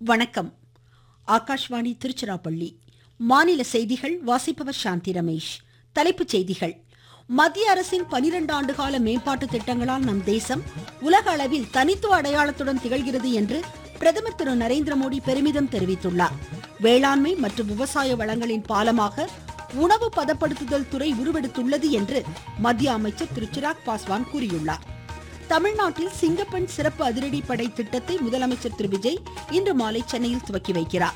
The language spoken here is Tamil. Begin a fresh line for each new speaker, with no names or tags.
வணக்கம். ஆகாஷ்வாணி திருச்சிராப்பள்ளி. மாநில செய்திகள் வாசிப்பவர் சாந்தி ரமேஷ். தலைப்புச் செய்திகள். மத்திய அரசின் 12 ஆண்டுகால மேம்பாட்டு திட்டங்களால் நம் தேசம் உலக அளவில் தனித்துவ அடையாளத்துடன் திகழ்கிறது என்று பிரதமர் திரு நரேந்திர மோடி பெருமிதம் தெரிவித்துள்ளார். வேளாண்மை மற்றும் விவசாய வளங்களின் பாலமாக உணவு பதப்படுத்துதல் துறை உருவெடுத்துள்ளது என்று மத்திய அமைச்சர் திரு சிராக் பாஸ்வான் கூறியுள்ளார். தமிழ்நாட்டில் சிங்கப்பெண் சிறப்பு அதிரடிப்படை திட்டத்தை முதலமைச்சர் திரு விஜய் இன்று மாலை சென்னையில் துவக்கி வைக்கிறார்.